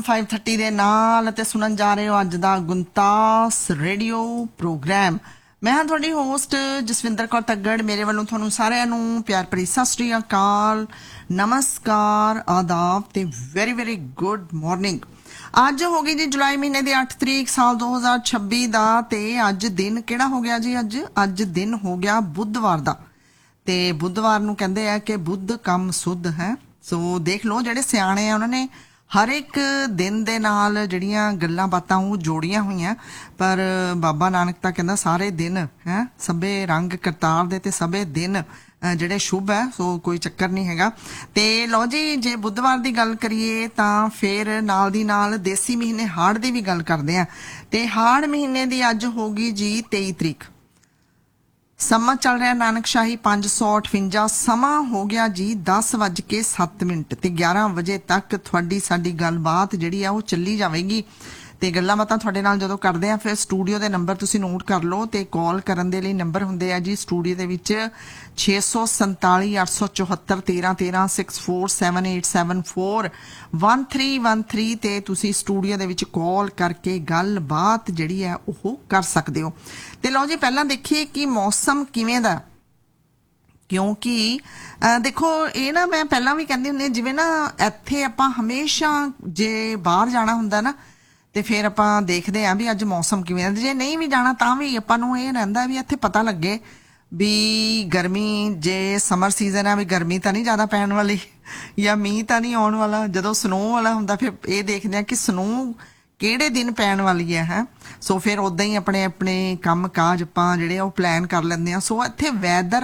5:30 ਦੇ ਨਾਲ ਤੇ ਸੁਣਨ ਜਾ ਰਹੇ ਹੋ ਅੱਜ ਦਾ ਗੁੰਤਾਸ ਰੇਡੀਓ ਪ੍ਰੋਗਰਾਮ। ਮੈਂ ਹਾਂ ਤੁਹਾਡੀ ਹੋਸਟ ਜਸਵਿੰਦਰ ਕੌਰ ਤੱਗੜ। ਮੇਰੇ ਵੱਲੋਂ ਤੁਹਾਨੂੰ ਸਾਰਿਆਂ ਨੂੰ ਪਿਆਰ ਭਰੀ ਸਤਿ ਸ਼੍ਰੀ ਅਕਾਲ, ਨਮਸਕਾਰ, ਆਦਾਬ ਤੇ ਵੈਰੀ ਵੈਰੀ ਗੁੱਡ ਮਾਰਨਿੰਗ। ਅੱਜ ਹੋ ਗਈ ਜੀ ਜੁਲਾਈ ਮਹੀਨੇ ਦੀ 8 ਤਰੀਕ ਸਾਲ 2026 ਦਾ ਤੇ ਅੱਜ ਦਿਨ ਕਿਹੜਾ ਹੋ ਗਿਆ ਜੀ? ਅੱਜ ਦਿਨ ਹੋ ਗਿਆ ਬੁੱਧਵਾਰ ਦਾ। ਤੇ ਬੁੱਧਵਾਰ ਨੂੰ ਕਹਿੰਦੇ ਆ ਕਿ ਬੁੱਧ ਕੰਮ ਸੁੱਧ ਹੈ। ਸੋ ਦੇਖ ਲਓ, ਜਿਹੜੇ ਸਿਆਣੇ ਆ ਉਹਨਾਂ ਨੇ ਹਰ ਇੱਕ ਦਿਨ ਦੇ ਨਾਲ ਜਿਹੜੀਆਂ ਗੱਲਾਂ ਬਾਤਾਂ ਉਹ ਜੋੜੀਆਂ ਹੋਈਆਂ, ਪਰ ਬਾਬਾ ਨਾਨਕ ਤਾਂ ਕਹਿੰਦਾ ਸਾਰੇ ਦਿਨ ਹੈ ਸਭੇ ਰੰਗ ਕਰਤਾਰ ਦੇ ਤੇ ਸਭੇ ਦਿਨ ਜਿਹੜੇ ਸ਼ੁਭ ਹੈ। ਸੋ ਕੋਈ ਚੱਕਰ ਨਹੀਂ ਹੈਗਾ। ਤੇ ਲਓ ਜੀ, ਜੇ ਬੁੱਧਵਾਰ ਦੀ ਗੱਲ ਕਰੀਏ ਤਾਂ ਫਿਰ ਨਾਲ ਦੀ ਨਾਲ ਦੇਸੀ ਮਹੀਨੇ ਹਾੜ ਦੀ ਵੀ ਗੱਲ ਕਰਦੇ ਆ। ਤੇ ਹਾੜ ਮਹੀਨੇ ਦੀ ਅੱਜ ਹੋ ਗਈ ਜੀ 23 ਤਰੀਕ। ਸਮਾਂ ਚੱਲ ਰਿਹਾ ਨਾਨਕਸ਼ਾਹੀ 558। ਸਮਾਂ ਹੋ ਗਿਆ ਜੀ 10:07 ਤੇ 11 ਵਜੇ ਤੱਕ ਤੁਹਾਡੀ ਸਾਡੀ ਗੱਲਬਾਤ ਜਿਹੜੀ ਆ ਉਹ ਚੱਲੀ ਜਾਵੇਗੀ। ਤੇ ਗੱਲਾਂ ਬਾਤਾਂ ਤੁਹਾਡੇ ਨਾਲ ਜਦੋਂ ਕਰਦੇ ਆ ਫਿਰ ਸਟੂਡੀਓ ਦੇ ਨੰਬਰ ਤੁਸੀਂ ਨੋਟ ਕਰ ਲਓ। ਤੇ ਕਾਲ ਕਰਨ ਦੇ ਲਈ ਨੰਬਰ ਹੁੰਦੇ ਆ ਜੀ ਸਟੂਡੀਓ ਦੇ ਵਿੱਚ 647 874 1313 647874 1313 ਤੇ ਤੁਸੀਂ ਸਟੂਡੀਓ ਦੇ ਵਿੱਚ ਕਾਲ ਕਰਕੇ ਗੱਲਬਾਤ ਜਿਹੜੀ ਹੈ ਉਹ ਕਰ ਸਕਦੇ ਹੋ। ਤੇ ਲਓ ਜੀ, ਪਹਿਲਾਂ ਦੇਖੀਏ ਕਿ ਮੌਸਮ ਕਿਵੇਂ ਦਾ, ਕਿਉਂਕਿ ਦੇਖੋ ਇਹ ਨਾ ਮੈਂ ਪਹਿਲਾਂ ਵੀ ਕਹਿੰਦੀ ਹੁੰਦੀ, ਜਿਵੇਂ ਨਾ ਇੱਥੇ ਆਪਾਂ ਹਮੇਸ਼ਾ ਜੇ ਬਾਹਰ ਜਾਣਾ ਹੁੰਦਾ ਨਾ ਤੇ ਫਿਰ ਆਪਾਂ ਦੇਖਦੇ ਆਂ ਵੀ ਅੱਜ ਮੌਸਮ ਕਿਵੇਂ ਦਾ। ਜੇ ਨਹੀਂ ਵੀ ਜਾਣਾ ਤਾਂ ਵੀ ਆਪਾਂ ਨੂੰ ਇਹ ਰਹਿੰਦਾ ਵੀ ਇੱਥੇ ਪਤਾ ਲੱਗੇ ਵੀ ਗਰਮੀ, ਜੇ ਸਮਰ ਸੀਜ਼ਨ ਆ ਵੀ ਗਰਮੀ ਤਾਂ ਨਹੀਂ ਜ਼ਿਆਦਾ ਪੈਣ ਵਾਲੀ ਜਾਂ ਮੀਂਹ ਤਾਂ ਨਹੀਂ ਆਉਣ ਵਾਲਾ। ਜਦੋਂ ਸਨੋ ਵਾਲਾ ਹੁੰਦਾ ਫਿਰ ਇਹ ਦੇਖਦੇ ਆ ਕਿ ਸਨੋ ਕਿਹੜੇ ਦਿਨ ਪੈਣ ਵਾਲੀ ਹੈ। ਸੋ ਫਿਰ ਉਦਾਂ ਹੀ ਆਪਣੇ ਆਪਣੇ ਕੰਮ ਕਾਜ ਆਪਾਂ ਜਿਹੜੇ ਉਹ ਪਲਾਨ ਕਰ ਲੈਂਦੇ ਆ। ਸੋ ਇੱਥੇ ਵੈਦਰ